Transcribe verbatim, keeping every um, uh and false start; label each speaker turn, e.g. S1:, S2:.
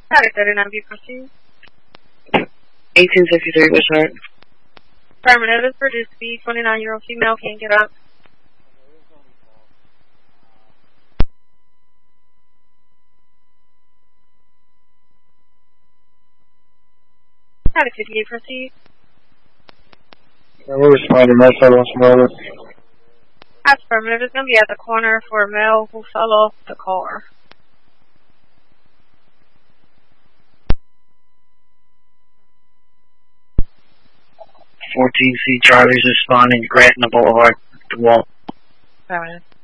S1: Sorry, thirty-nine, be proceed.
S2: eighteen sixty-three, which heart?
S1: Affirmative is produced to be twenty-nine-year-old female, can't get up. Sorry, fifty-eight, proceed.
S3: Yeah, we're responding. My son wants more.
S1: Affirmative is going to be at the corner for a male who fell off the car.
S2: fourteen C Charlie's responding, Granton Boulevard, the wall.
S1: Affirmative.